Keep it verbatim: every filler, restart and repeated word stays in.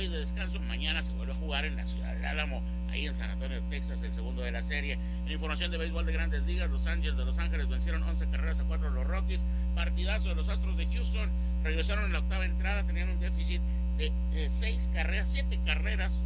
hoy de descanso. Mañana se vuelve a jugar en la ciudad del Álamo, ahí en San Antonio, Texas, el segundo de la serie. En información de béisbol de Grandes Ligas, los Angels de Los Ángeles vencieron once carreras a cuatro a los Rockies. Partidazo de los Astros de Houston, regresaron en la octava entrada, tenían un déficit de eh, seis carreras, siete carreras